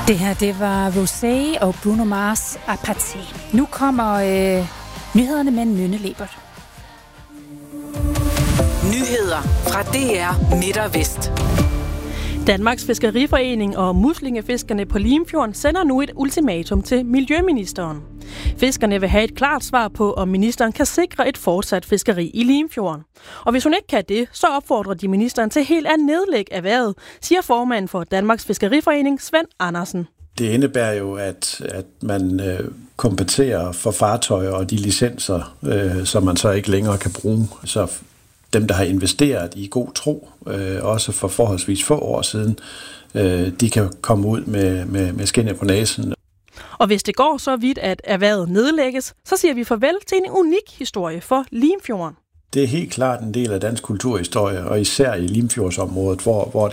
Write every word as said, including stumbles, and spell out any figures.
Det her, det var Rosé og Bruno Mars Apathy. Nu kommer øh, nyhederne med Nynne Lebert. Nyheder fra D R Midt og Vest. Danmarks Fiskeriforening og muslingefiskerne på Limfjorden sender nu et ultimatum til Miljøministeren. Fiskerne vil have et klart svar på, om ministeren kan sikre et fortsat fiskeri i Limfjorden. Og hvis hun ikke kan det, så opfordrer de ministeren til helt at nedlægge erhvervet, siger formanden for Danmarks Fiskeriforening, Svend Andersen. Det indebærer jo, at, at man øh, kompenserer for fartøjer og de licenser, øh, som man så ikke længere kan bruge. Så dem, der har investeret i god tro, øh, også for forholdsvis få år siden, øh, de kan komme ud med, med, med skinnet på næsen. Og hvis det går så vidt, at erhvervet nedlægges, så siger vi farvel til en unik historie for Limfjorden. Det er helt klart en del af dansk kulturhistorie, og især i Limfjordsområdet, hvor, hvor